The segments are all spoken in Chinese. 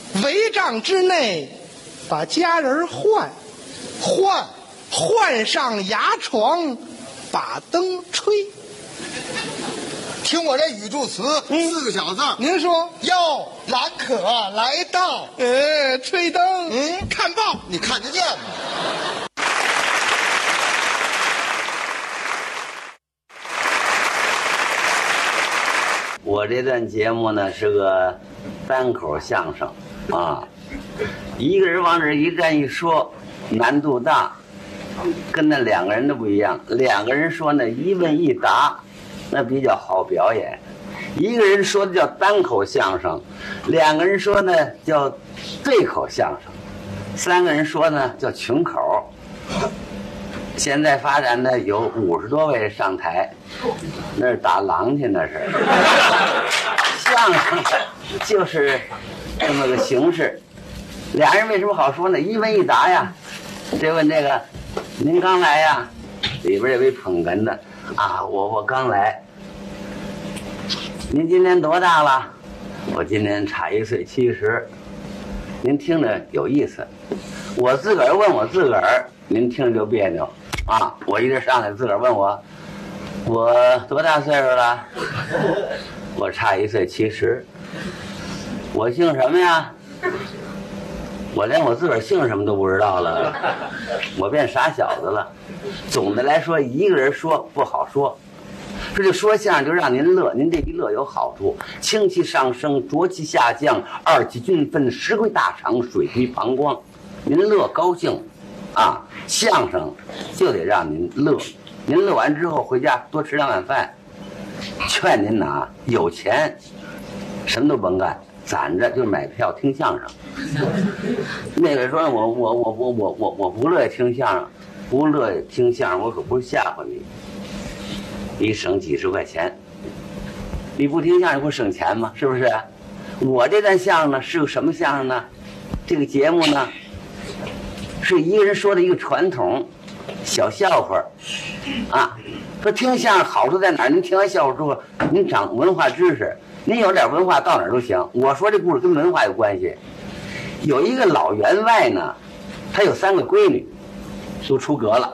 帷帐之内，把家人换上牙床，把灯吹。 听我这语助词，4个小字。 您说哟，兰可来到。 吹灯，看报， 你看得见吗？ 我这段节目呢是个单口相声啊，一个人往这一站一说，难度大，跟那2个人都不一样。2个人说呢一问一答，那比较好表演。一个人说的叫单口相声，2个人说呢叫对口相声，3个人说呢叫群口。现在发展呢有50多位上台，那是打狼去，那是相声就是这么个形式。俩人为什么好说呢？一问一答呀，这问这个，您刚来呀？里边这位捧哏的啊，我刚来。您今年多大了？我今年差1岁70。您听着有意思，我自个儿问我自个儿，您听着就别扭啊！我一人上来自个儿问我多大岁数了？我差1岁70。我姓什么呀？我连我自个儿姓什么都不知道了，我变傻小子了。总的来说，一个人说不好说，这就说相声就让您乐，您这一乐有好处，清气上升，浊气下降，2气均分，石归大肠，水归膀胱。您乐高兴啊，相声就得让您乐。您乐完之后回家多吃2碗饭。劝您呐，有钱什么都甭干，攒着就买票听相声。那个说我不乐意听相声，不乐意听相声，我可不是吓唬你。你省几十块钱，你不听相声不省钱吗？是不是？我这段相声呢是个什么相声呢？这个节目呢是一个人说的一个传统小笑话啊。说听相声好处在哪儿？您听完笑话之后，您长文化知识，您有点文化到哪儿都行。我说这故事跟文化有关系。有一个老员外呢，他有3个闺女，都出阁了。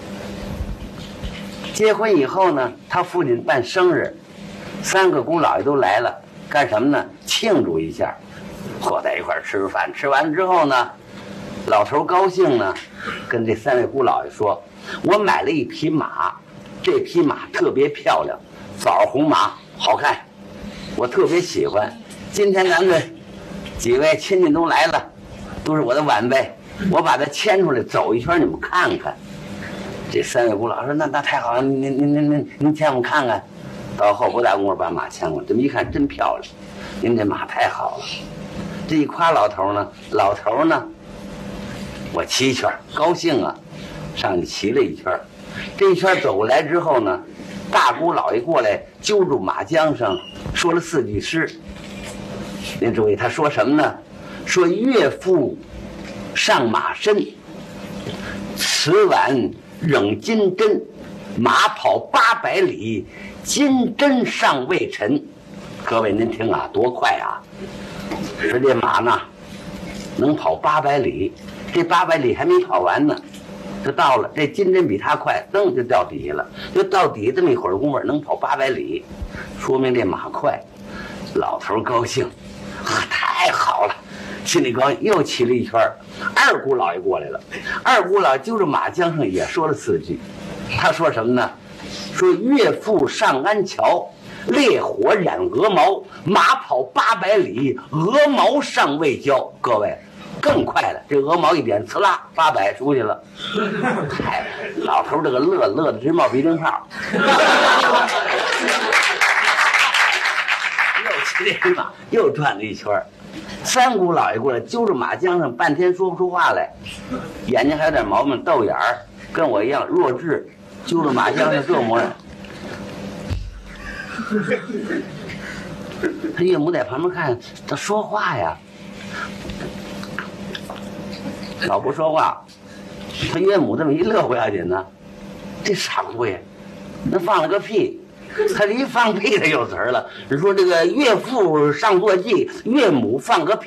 结婚以后呢，他父亲办生日，3个姑老爷都来了，干什么呢？庆祝一下，伙在一块儿吃饭。吃完之后呢，老头高兴呢，跟这3位姑老爷说：“我买了一匹马，这匹马特别漂亮，枣红马，好看，我特别喜欢。今天咱们几位亲戚都来了，都是我的晚辈，我把它牵出来走一圈，你们看看。”这3位姑老说：“那太好了，您牵我们看看。”到后不大功夫把马牵过来，这么一看真漂亮，您这马太好了。这一夸老头呢，老头呢，我骑一圈，高兴啊，上去骑了一圈。这一圈走过来之后呢，大姑老爷过来揪住马缰上，说了4句诗。您注意他说什么呢？说岳父上马身，瓷碗扔金针，马跑800里，金针尚未沉。各位您听啊，多快啊！说这马呢能跑800里，这800里还没跑完呢，就到了。这金针比他快，噔就掉底下了，就到底下这么一会儿功夫能跑800里，说明这马快。老头高兴啊，太好了，心里高兴，又骑了一圈。2姑老爷过来了，2姑老爷揪着马缰上也说了4句。他说什么呢？说岳父上安桥，烈火染鹅毛，马跑800里，鹅毛尚未焦。各位更快了，这鹅毛一点，呲啦800出去了。嗨，老头这个乐得直冒鼻涕泡。又骑这马又转了一圈。3姑老爷过来揪着马缰上，半天说不出话来，眼睛还有点毛病，豆眼儿，跟我一样弱智，揪着马缰上这模样。他岳母在旁边看，他说话呀，老不说话。他岳母这么一乐不要紧呢，这傻姑爷那放了个屁，他一放屁他有词儿了，说这个岳父上坐骑，岳母放个屁。